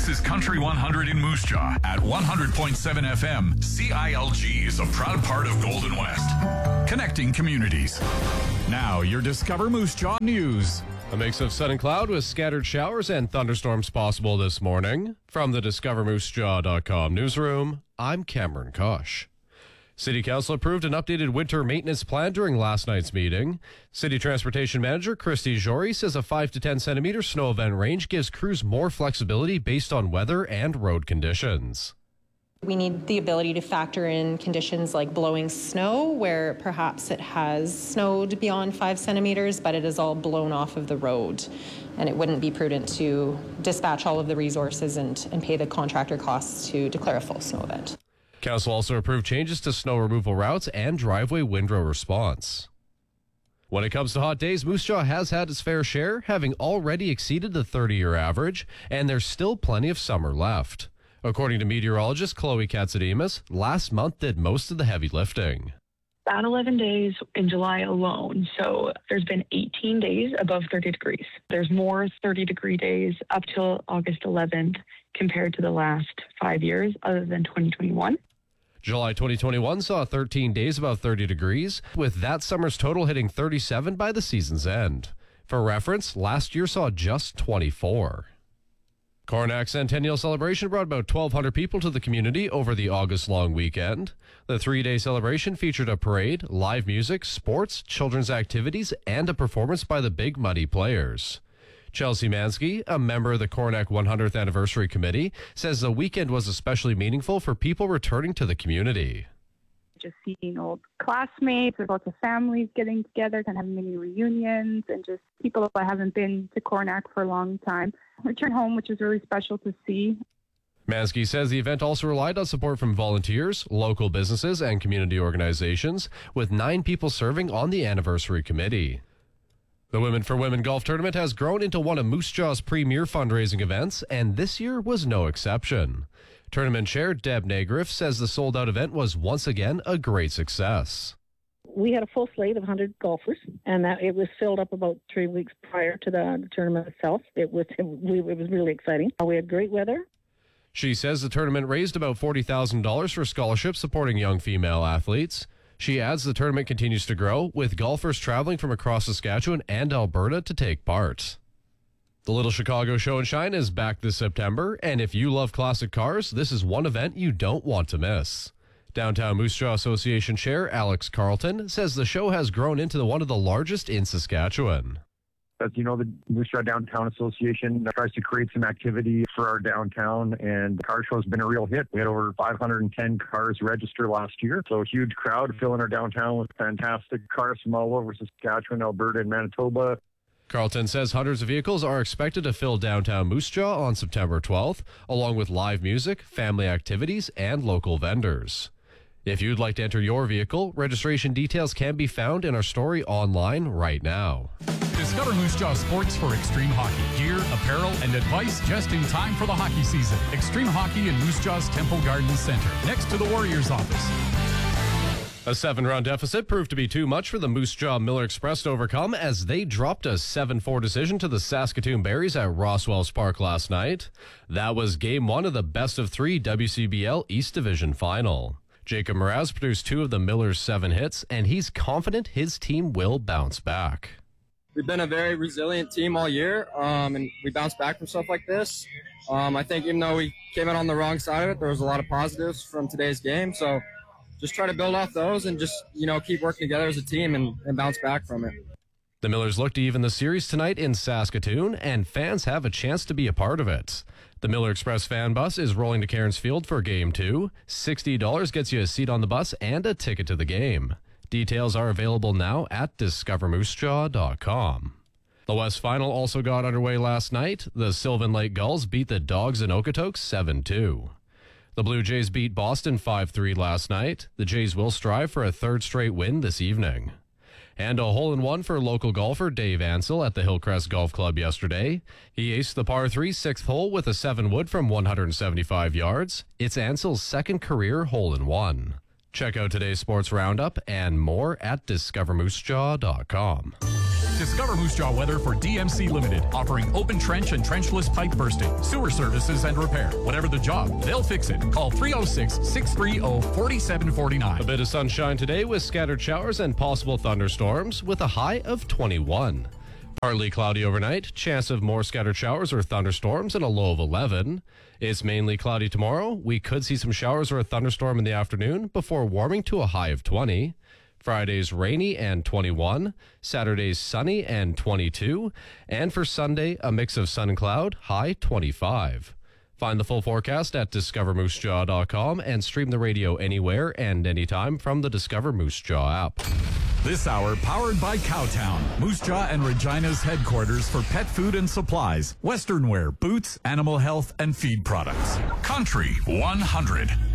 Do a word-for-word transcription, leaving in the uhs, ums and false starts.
This is Country one hundred in Moose Jaw at one hundred point seven F M. C I L G is a proud part of Golden West, connecting communities. Now, your Discover Moose Jaw news. A mix of sun and cloud with scattered showers and thunderstorms possible this morning. From the discover moose jaw dot com newsroom, I'm Cameron Kosh. City Council approved an updated winter maintenance plan during last night's meeting. City Transportation Manager Christy Jory says a five to ten centimeter snow event range gives crews more flexibility based on weather and road conditions. We need the ability to factor in conditions like blowing snow, where perhaps it has snowed beyond five centimeters, but it is all blown off of the road. And it wouldn't be prudent to dispatch all of the resources and, and pay the contractor costs to declare a full snow event. Council also approved changes to snow removal routes and driveway windrow response. When it comes to hot days, Moose Jaw has had its fair share, having already exceeded the thirty-year average, and there's still plenty of summer left. According to meteorologist Chloe Katsidimas, last month did most of the heavy lifting. About eleven days in July alone, so there's been eighteen days above thirty degrees. There's more thirty degree days up till August eleventh compared to the last five years other than twenty twenty-one. July twenty twenty-one saw thirteen days above thirty degrees, with that summer's total hitting thirty-seven by the season's end. For reference, last year saw just twenty-four. Coronach Centennial Celebration brought about twelve hundred people to the community over the August-long weekend. The three-day celebration featured a parade, live music, sports, children's activities, and a performance by the Big Muddy Players. Chelsea Mansky, a member of the Coronach one hundredth Anniversary Committee, says the weekend was especially meaningful for people returning to the community. Just seeing old classmates, there's lots of families getting together, kind of having many reunions, and just people that haven't been to Coronach for a long time return home, which is really special to see. Mansky says the event also relied on support from volunteers, local businesses, and community organizations, with nine people serving on the anniversary committee. The Women for Women Golf Tournament has grown into one of Moose Jaw's premier fundraising events, and this year was no exception. Tournament chair Deb Negriff says the sold-out event was once again a great success. We had a full slate of one hundred golfers, and that it was filled up about three weeks prior to the, the tournament itself. It was it, we, it was really exciting. We had great weather. She says the tournament raised about forty thousand dollars for scholarships supporting young female athletes. She adds the tournament continues to grow, with golfers traveling from across Saskatchewan and Alberta to take part. The Little Chicago Show and Shine is back this September, and if you love classic cars, this is one event you don't want to miss. Downtown Moose Jaw Association Chair Alex Carlton says the show has grown into one of the largest in Saskatchewan. As you know, the Moose Jaw Downtown Association tries to create some activity for our downtown, and the car show has been a real hit. We had over five hundred ten cars register last year, so a huge crowd filling our downtown with fantastic cars from all over Saskatchewan, Alberta, and Manitoba. Carlton says hundreds of vehicles are expected to fill downtown Moose Jaw on September twelfth, along with live music, family activities, and local vendors. If you'd like to enter your vehicle, registration details can be found in our story online right now. Discover Moose Jaw Sports for extreme hockey. Gear, apparel, and advice just in time for the hockey season. Extreme Hockey in Moose Jaw's Temple Gardens Center, next to the Warriors office. A seven-round deficit proved to be too much for the Moose Jaw Miller Express to overcome as they dropped a seven four decision to the Saskatoon Berries at Roswell's Park last night. That was game one of the best of three W C B L East Division final. Jacob Mraz produced two of the Millers' seven hits, and he's confident his team will bounce back. We've been a very resilient team all year, um, and we bounce back from stuff like this. Um, I think even though we came out on the wrong side of it, there was a lot of positives from today's game. So just try to build off those and just, you know, keep working together as a team and, and bounce back from it. The Millers look to even the series tonight in Saskatoon, and fans have a chance to be a part of it. The Miller Express fan bus is rolling to Cairns Field for Game two. sixty dollars gets you a seat on the bus and a ticket to the game. Details are available now at discover moose jaw dot com. The West Final also got underway last night. The Sylvan Lake Gulls beat the Dogs in Okotoks seven two. The Blue Jays beat Boston five three last night. The Jays will strive for a third straight win this evening. And a hole-in-one for local golfer Dave Ansell at the Hillcrest Golf Club yesterday. He aced the par three sixth hole with a seven wood from one hundred seventy-five yards. It's Ansell's second career hole-in-one. Check out today's sports roundup and more at discover moose jaw dot com. Discover Moose Jaw weather for D M C Limited, offering open trench and trenchless pipe bursting, sewer services and repair. Whatever the job, they'll fix it. Call three oh six, six three oh, four seven four nine. A bit of sunshine today with scattered showers and possible thunderstorms with a high of twenty-one. Partly cloudy overnight, chance of more scattered showers or thunderstorms and a low of eleven. It's mainly cloudy tomorrow. We could see some showers or a thunderstorm in the afternoon before warming to a high of twenty. Friday's rainy and twenty-one. Saturday's sunny and twenty-two. And for Sunday, a mix of sun and cloud, high twenty-five. Find the full forecast at discover moose jaw dot com and stream the radio anywhere and anytime from the Discover Moose Jaw app. This hour powered by Cowtown, Moose Jaw and Regina's headquarters for pet food and supplies, western wear, boots, animal health, and feed products. Country one hundred.